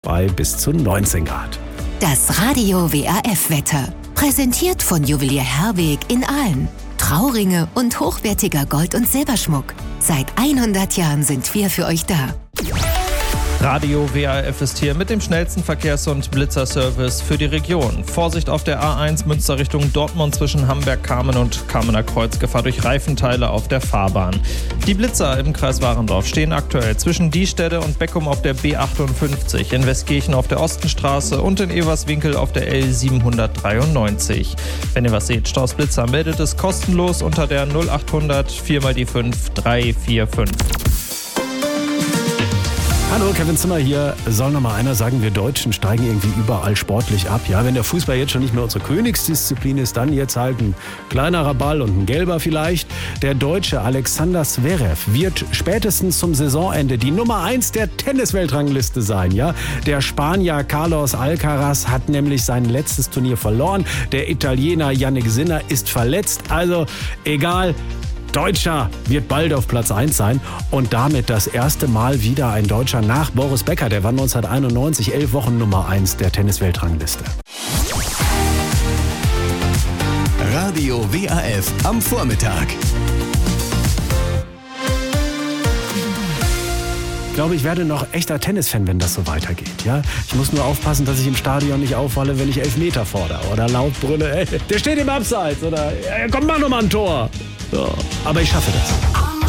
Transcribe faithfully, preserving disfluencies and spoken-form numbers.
bei bis zu neunzehn Grad. Das Radio W A F-Wetter. Präsentiert von Juwelier Herweg in Aalen. Trauringe und hochwertiger Gold- und Silberschmuck. Seit hundert Jahren sind wir für euch da. Radio W A F ist hier mit dem schnellsten Verkehrs- und Blitzerservice für die Region. Vorsicht auf der A eins Münster Richtung Dortmund zwischen Hamberg-Kamen und Kamener Kreuz. Gefahr durch Reifenteile auf der Fahrbahn. Die Blitzer im Kreis Warendorf stehen aktuell zwischen Diestede und Beckum auf der B achtundfünfzig, in Westkirchen auf der Ostenstraße und in Everswinkel auf der L siebenhundertdreiundneunzig. Wenn ihr was seht, Staus Blitzer, meldet es kostenlos unter der null achthundert vier mal die fünf drei vier fünf. Hallo, Kevin Zimmer hier. Soll noch mal einer sagen, wir Deutschen steigen irgendwie überall sportlich ab. Ja, wenn der Fußball jetzt schon nicht mehr unsere Königsdisziplin ist, dann jetzt halt ein kleinerer Ball und ein gelber vielleicht. Der Deutsche Alexander Zverev wird spätestens zum Saisonende die Nummer eins der Tennisweltrangliste sein. Ja, der Spanier Carlos Alcaraz hat nämlich sein letztes Turnier verloren. Der Italiener Jannik Sinner ist verletzt. Also egal. Deutscher wird bald auf Platz eins sein und damit das erste Mal wieder ein Deutscher nach Boris Becker. Der war neunzehnhunderteinundneunzig elf Wochen Nummer eins der Tennisweltrangliste. Radio W A F am Vormittag. Ich glaube, ich werde noch echter Tennisfan, wenn das so weitergeht. Ja? Ich muss nur aufpassen, dass ich im Stadion nicht auffalle, wenn ich Elfmeter fordere oder laut brülle, ey, der steht im Abseits oder komm, mach noch mal ein Tor. So. Aber ich schaffe das.